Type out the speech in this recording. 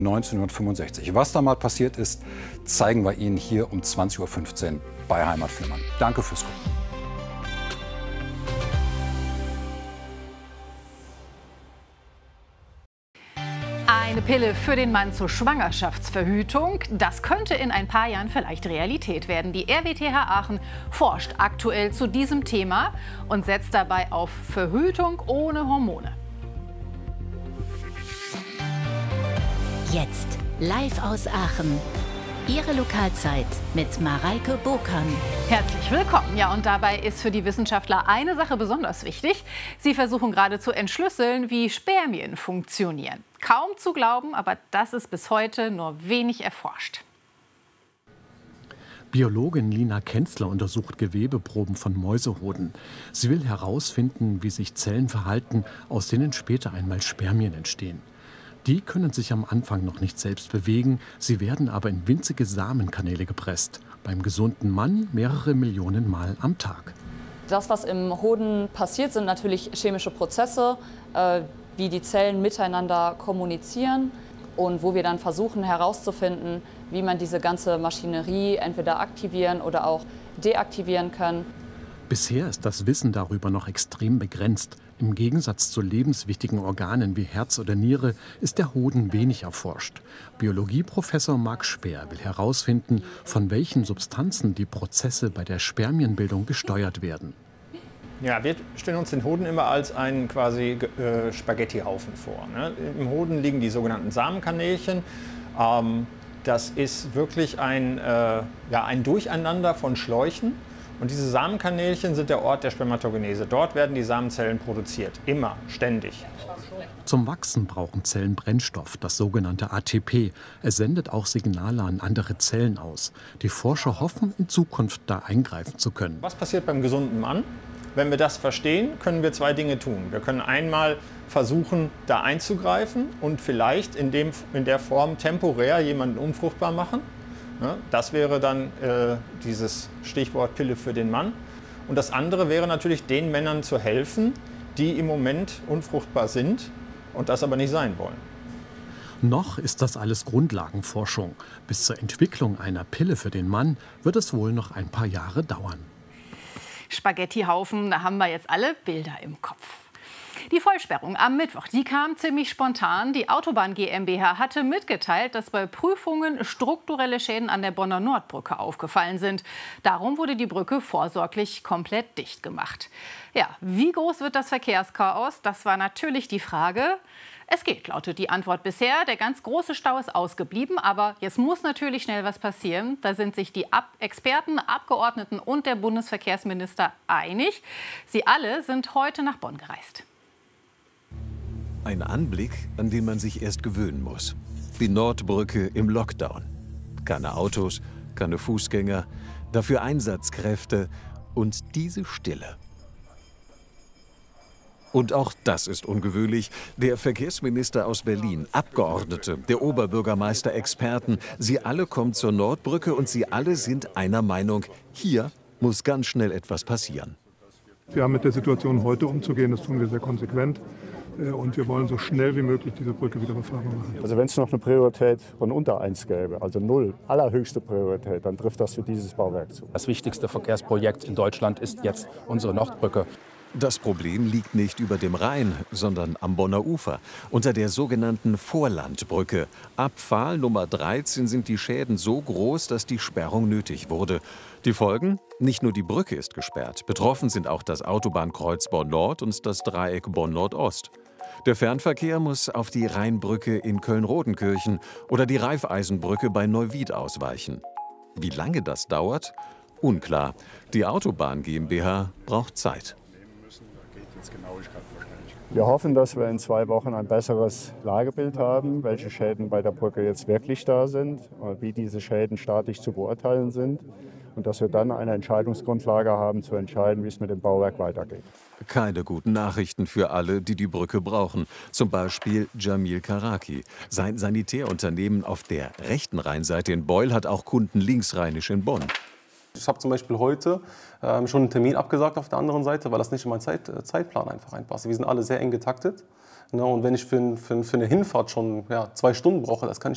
1965. Was da mal passiert ist, zeigen wir Ihnen hier um 20:15 Uhr bei Heimatflimmern. Danke fürs Gucken. Eine Pille für den Mann zur Schwangerschaftsverhütung, das könnte in ein paar Jahren vielleicht Realität werden. Die RWTH Aachen forscht aktuell zu diesem Thema und setzt dabei auf Verhütung ohne Hormone. Jetzt live aus Aachen. Ihre Lokalzeit mit Mareike Burkan. Herzlich willkommen. Ja, und dabei ist für die Wissenschaftler eine Sache besonders wichtig. Sie versuchen gerade zu entschlüsseln, wie Spermien funktionieren. Kaum zu glauben, aber das ist bis heute nur wenig erforscht. Biologin Lina Kenzler untersucht Gewebeproben von Mäusehoden. Sie will herausfinden, wie sich Zellen verhalten, aus denen später einmal Spermien entstehen. Die können sich am Anfang noch nicht selbst bewegen, sie werden aber in winzige Samenkanäle gepresst. Beim gesunden Mann mehrere Millionen Mal am Tag. Das, was im Hoden passiert, sind natürlich chemische Prozesse, wie die Zellen miteinander kommunizieren und wo wir dann versuchen herauszufinden, wie man diese ganze Maschinerie entweder aktivieren oder auch deaktivieren kann. Bisher ist das Wissen darüber noch extrem begrenzt. Im Gegensatz zu lebenswichtigen Organen wie Herz oder Niere ist der Hoden wenig erforscht. Biologieprofessor Marc Speer will herausfinden, von welchen Substanzen die Prozesse bei der Spermienbildung gesteuert werden. Ja, wir stellen uns den Hoden immer als einen quasi Spaghettihaufen vor. Ne? Im Hoden liegen die sogenannten Samenkanälchen. Das ist wirklich ein Durcheinander von Schläuchen. Und diese Samenkanälchen sind der Ort der Spermatogenese. Dort werden die Samenzellen produziert, immer, ständig. Zum Wachsen brauchen Zellen Brennstoff, das sogenannte ATP. Es sendet auch Signale an andere Zellen aus. Die Forscher hoffen, in Zukunft da eingreifen zu können. Was passiert beim gesunden Mann? Wenn wir das verstehen, können wir zwei Dinge tun. Wir können einmal versuchen, da einzugreifen und vielleicht in der Form temporär jemanden unfruchtbar machen. Das wäre dann dieses Stichwort Pille für den Mann. Und das andere wäre natürlich, den Männern zu helfen, die im Moment unfruchtbar sind und das aber nicht sein wollen. Noch ist das alles Grundlagenforschung. Bis zur Entwicklung einer Pille für den Mann wird es wohl noch ein paar Jahre dauern. Spaghettihaufen, da haben wir jetzt alle Bilder im Kopf. Die Vollsperrung am Mittwoch, die kam ziemlich spontan. Die Autobahn GmbH hatte mitgeteilt, dass bei Prüfungen strukturelle Schäden an der Bonner Nordbrücke aufgefallen sind. Darum wurde die Brücke vorsorglich komplett dicht gemacht. Ja, wie groß wird das Verkehrschaos? Das war natürlich die Frage. Es geht, lautet die Antwort bisher. Der ganz große Stau ist ausgeblieben, aber jetzt muss natürlich schnell was passieren. Da sind sich die Experten, Abgeordneten und der Bundesverkehrsminister einig. Sie alle sind heute nach Bonn gereist. Ein Anblick, an den man sich erst gewöhnen muss. Die Nordbrücke im Lockdown. Keine Autos, keine Fußgänger, dafür Einsatzkräfte und diese Stille. Und auch das ist ungewöhnlich. Der Verkehrsminister aus Berlin, Abgeordnete, der Oberbürgermeister, Experten, sie alle kommen zur Nordbrücke und sie alle sind einer Meinung, hier muss ganz schnell etwas passieren. Wir haben mit der Situation heute umzugehen, das tun wir sehr konsequent. Und wir wollen so schnell wie möglich diese Brücke wieder befahrbar machen. Also wenn es noch eine Priorität von unter 1 gäbe, also 0, allerhöchste Priorität, dann trifft das für dieses Bauwerk zu. Das wichtigste Verkehrsprojekt in Deutschland ist jetzt unsere Nordbrücke. Das Problem liegt nicht über dem Rhein, sondern am Bonner Ufer, unter der sogenannten Vorlandbrücke. Ab Pfahl Nummer 13 sind die Schäden so groß, dass die Sperrung nötig wurde. Die Folgen? Nicht nur die Brücke ist gesperrt. Betroffen sind auch das Autobahnkreuz Bonn-Nord und das Dreieck Bonn-Nordost. Der Fernverkehr muss auf die Rheinbrücke in Köln-Rodenkirchen oder die Raiffeisenbrücke bei Neuwied ausweichen. Wie lange das dauert? Unklar. Die Autobahn GmbH braucht Zeit. Wir hoffen, dass wir in 2 Wochen ein besseres Lagebild haben, welche Schäden bei der Brücke jetzt wirklich da sind, wie diese Schäden statisch zu beurteilen sind und dass wir dann eine Entscheidungsgrundlage haben, zu entscheiden, wie es mit dem Bauwerk weitergeht. Keine guten Nachrichten für alle, die die Brücke brauchen. Zum Beispiel Jamil Karaki. Sein Sanitärunternehmen auf der rechten Rheinseite in Beul hat auch Kunden linksrheinisch in Bonn. Ich habe zum Beispiel heute schon einen Termin abgesagt auf der anderen Seite, weil das nicht in meinen Zeitplan einfach reinpasst. Wir sind alle sehr eng getaktet. Und wenn ich für eine Hinfahrt schon 2 Stunden brauche, das kann ich